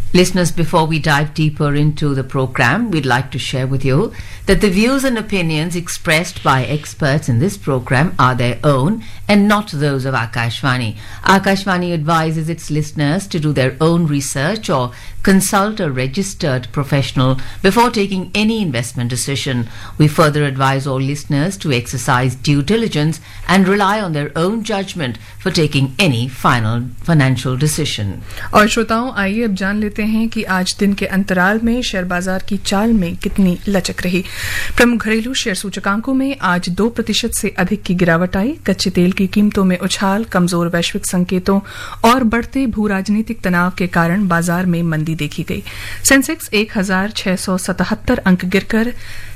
Listeners, before we dive deeper into the program, we'd like to share with you that the views and opinions expressed by experts in this program are their own and not those of Akashvani. Akashvani advises its listeners to do their own research or consult a registered professional before taking any investment decision. We further advise all listeners to exercise due diligence and rely on their own judgment for taking any final financial decision. और श्रोताओं, आइए अब जान लेते हैं कि आज दिन के अंतराल में शेयर बाजार की चाल में कितनी लचक रही। प्रमुख घरेलू शेयर सूचकांकों में आज 2% से अधिक की गिरावट आई। कच्चे तेल की कीमतों में उछाल, कमजोर वैश्विक संकेतों और बढ़ते भू राजनीतिक तनाव के कारण बाजार में मंदी देखी गई। सेंसेक्स 1677 अंक गिरकर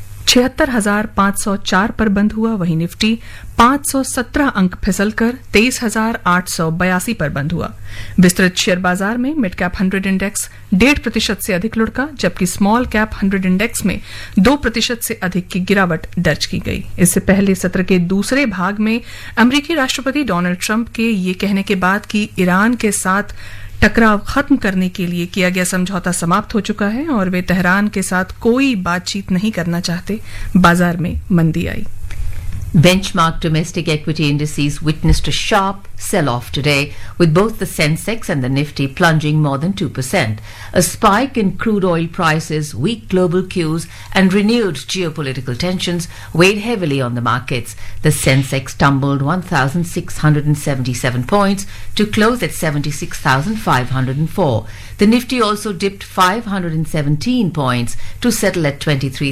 76,504 पर बंद हुआ। वहीं निफ्टी 517 अंक फिसलकर 23,882 पर बंद हुआ। विस्तृत शेयर बाजार में मिड कैप 100 इंडेक्स 1.5% से अधिक लुढ़का, जबकि स्मॉल कैप 100 इंडेक्स में 2% से अधिक की गिरावट दर्ज की गई। इससे पहले सत्र के दूसरे भाग में अमेरिकी राष्ट्रपति डोनाल्ड ट्रंप के ये कहने के बाद कि ईरान के साथ टकराव खत्म करने के लिए किया गया समझौता समाप्त हो चुका है और वे तेहरान के साथ कोई बातचीत नहीं करना चाहते, बाजार में मंदी आई। Benchmark domestic equity indices witnessed a sharp sell-off today, with both the Sensex and the Nifty plunging more than 2%. A spike in crude oil prices, weak global cues, and renewed geopolitical tensions weighed heavily on the markets. The Sensex tumbled 1,677 points to close at 76,504. The Nifty also dipped 517 points to settle at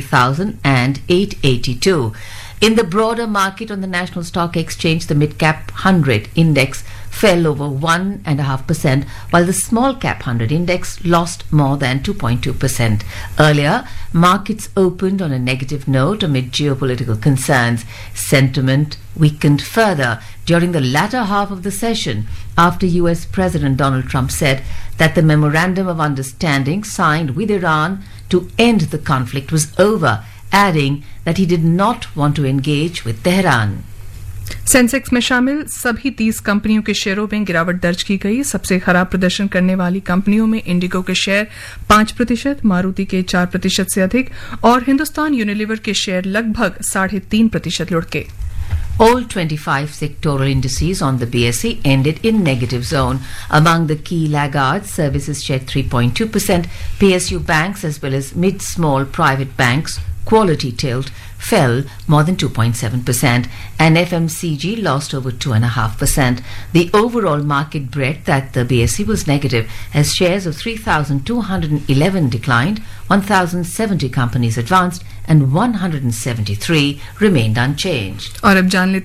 23,882. In the broader market on the National Stock Exchange, the mid-cap 100 index fell over 1.5%, while the small-cap 100 index lost more than 2.2%. Earlier, markets opened on a negative note amid geopolitical concerns. Sentiment weakened further during the latter half of the session after US President Donald Trump said that the Memorandum of Understanding signed with Iran to end the conflict was over, adding that he did not want to engage with Tehran. Sensex में शामिल सभी 30 कंपनियों के शेयरों में गिरावट दर्ज की गई। सबसे खराब प्रदर्शन करने वाली कंपनियों में इंडिगो के शेयर 5%, मारुति के 4% से अधिक और हिंदुस्तान यूनिलीवर के शेयर लगभग 3.5% लुढ़के। All 25 sectoral indices on the BSE ended in negative zone. Among the key laggards, services shed 3.2%, PSU banks as well as mid-small private banks, Quality Tilt, fell more than 2.7%, and FMCG lost over 2.5%. The overall market breadth at the BSE was negative, as shares of 3,211 declined, 1,070 companies advanced, and 173 remained unchanged. और अब जान लेते